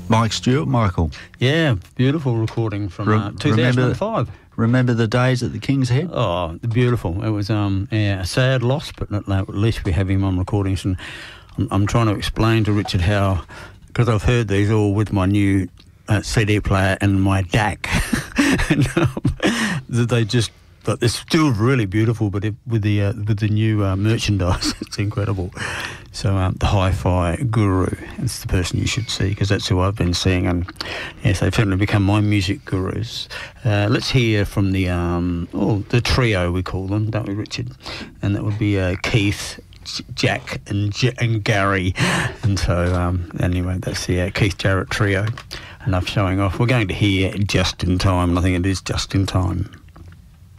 Mike Stewart, Michael. Yeah, beautiful recording from 2005. Remember the days at the King's Head? Oh, beautiful. It was a sad loss, but at least we have him on recordings. And I'm trying to explain to Richard how, because I've heard these all with my new CD player and my DAC, and but it's still really beautiful. But with the new merchandise, it's incredible. So the Hi-Fi Guru, it's the person you should see, because that's who I've been seeing, and yes, they've certainly become my music gurus. Let's hear from the trio, we call them, don't we, Richard? And that would be Keith, Jack and Gary. And so anyway, that's the Keith Jarrett trio. Enough showing off. We're going to hear Just in Time, and I think it is Just in Time.